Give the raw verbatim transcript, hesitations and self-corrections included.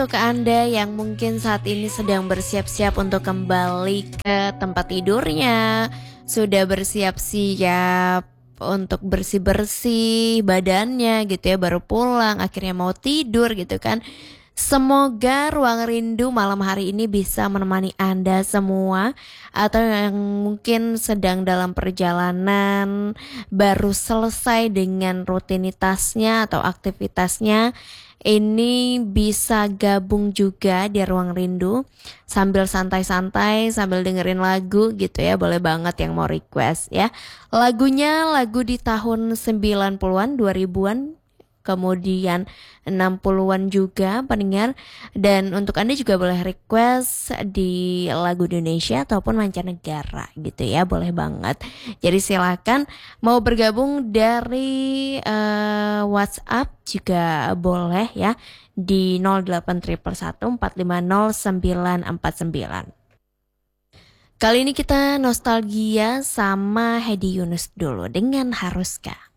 Untuk Anda yang mungkin saat ini sedang bersiap-siap untuk kembali ke tempat tidurnya, sudah bersiap-siap untuk bersih-bersih badannya gitu ya, baru pulang akhirnya mau tidur gitu kan. Semoga Ruang Rindu malam hari ini bisa menemani Anda semua, atau yang mungkin sedang dalam perjalanan baru selesai dengan rutinitasnya atau aktivitasnya, ini bisa gabung juga di Ruang Rindu sambil santai-santai, sambil dengerin lagu gitu ya. Boleh banget yang mau request ya. Lagunya lagu di tahun sembilan puluhan, dua ribuan, kemudian enam puluhan juga pendengar. Dan untuk Anda juga boleh request di lagu Indonesia ataupun mancanegara gitu ya, boleh banget. Jadi silakan mau bergabung dari uh, WhatsApp juga boleh ya, di nol delapan satu satu empat lima nol sembilan empat sembilan. Kali ini kita nostalgia sama Hedi Yunus dulu dengan Haruskah.